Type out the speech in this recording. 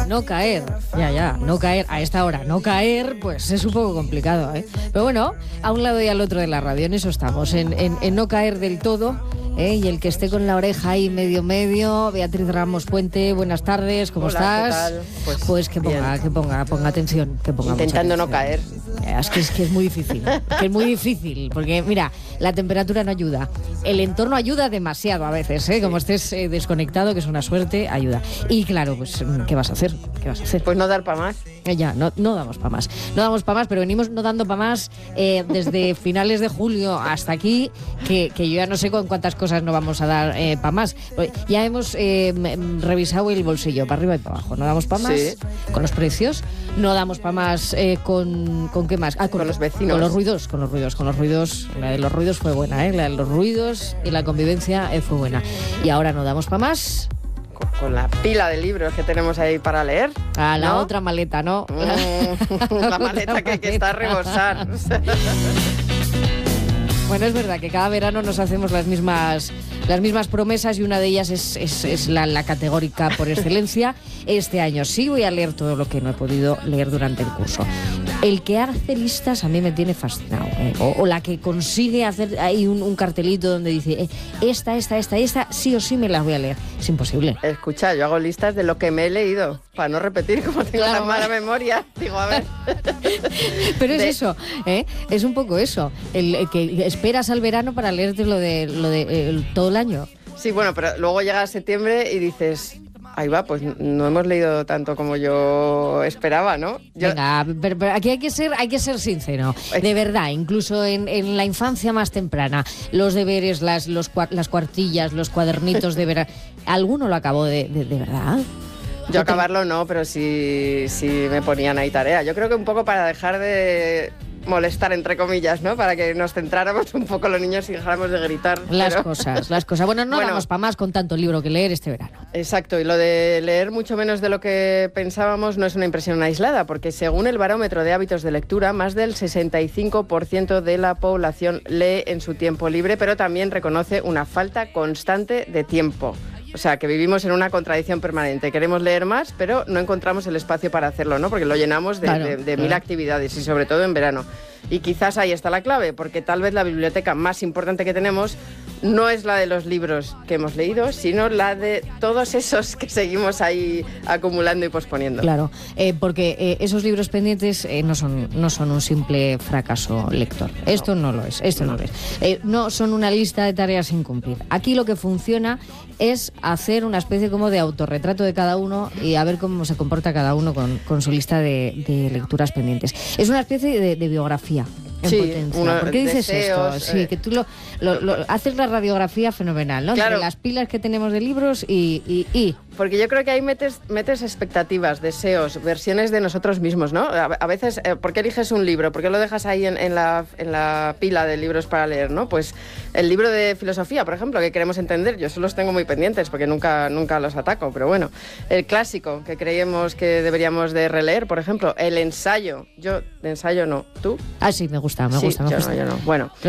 no caer, no caer a esta hora, no caer, pues es un poco complicado, ¿eh? Pero bueno, a un lado y al otro de la radio, en eso estamos, en no caer del todo, ¿eh? Y el que esté con la oreja ahí medio, Beatriz Ramos Puente, buenas tardes, ¿cómo Hola, estás? ¿qué tal? Pues que ponga atención, que ponga intentando mucha no caer. Es que es muy difícil, porque mira, la temperatura no ayuda, el entorno ayuda demasiado a veces, ¿eh? Como estés desconectado, que es una suerte, ayuda. Y claro, pues, ¿qué vas a hacer? Pues no dar para más. No damos para más. No damos para más, pero venimos no dando para más desde finales de julio hasta aquí, que yo ya no sé con cuántas cosas no vamos a dar para más. Ya hemos revisado el bolsillo, para arriba y para abajo. No damos para más con los precios, no damos para más ¿con qué más? Con los vecinos. Con los ruidos. La de los ruidos fue buena, ¿eh? La de los ruidos y la convivencia fue buena. Y ahora no damos para más. Con la pila de libros que tenemos ahí para leer. A la otra maleta, ¿no? La maleta que está a rebosar. Bueno, es verdad que cada verano nos hacemos las mismas promesas y una de ellas es la categórica por excelencia. Este año sí voy a leer todo lo que no he podido leer durante el curso. El que hace listas a mí me tiene fascinado, ¿eh? O la que consigue hacer ahí un cartelito donde dice esta, sí o sí me las voy a leer. Es imposible. Escucha, yo hago listas de lo que me he leído, para no repetir, como tengo tan mala memoria. Digo, a ver. Pero es eso, ¿eh? Es un poco eso, el que esperas al verano para leerte lo de todo el año. Sí, bueno, pero luego llega septiembre y dices, ahí va, pues no hemos leído tanto como yo esperaba, ¿no? Venga, pero aquí hay que ser sincero, de verdad, incluso en la infancia más temprana, los deberes, las cuartillas, los cuadernitos de verano, ¿alguno lo acabó de verdad? Yo acabarlo no, pero sí me ponían ahí tarea. Yo creo que un poco para dejar de molestar, entre comillas, ¿no? Para que nos centráramos un poco los niños y dejáramos de gritar. Las cosas. Bueno, no vamos para más con tanto libro que leer este verano. Exacto, y lo de leer mucho menos de lo que pensábamos no es una impresión aislada, porque según el barómetro de hábitos de lectura, más del 65% de la población lee en su tiempo libre, pero también reconoce una falta constante de tiempo. O sea, que vivimos en una contradicción permanente. Queremos leer más, pero no encontramos el espacio para hacerlo, ¿no? Porque lo llenamos de mil actividades y sobre todo en verano. Y quizás ahí está la clave, porque tal vez la biblioteca más importante que tenemos no es la de los libros que hemos leído, sino la de todos esos que seguimos ahí acumulando y posponiendo. Claro, porque esos libros pendientes no son un simple fracaso lector. Esto no lo es, no son una lista de tareas sin cumplir. Aquí lo que funciona es hacer una especie como de autorretrato de cada uno y a ver cómo se comporta cada uno con su lista de lecturas pendientes. Es una especie de biografía. ¿Por qué dices deseos, esto? Sí, que tú lo haces la radiografía fenomenal, ¿no? Claro. Entre las pilas que tenemos de libros y... Porque yo creo que ahí metes expectativas, deseos, versiones de nosotros mismos, ¿no? A veces, ¿por qué eliges un libro? ¿Por qué lo dejas ahí en la pila de libros para leer, ¿no? Pues el libro de filosofía, por ejemplo, que queremos entender, yo solo los tengo muy pendientes porque nunca los ataco, pero bueno. El clásico, que creemos que deberíamos de releer, por ejemplo, el ensayo. Yo de ensayo no. ¿Tú? Ah, sí, me gusta. Yo no. Bueno.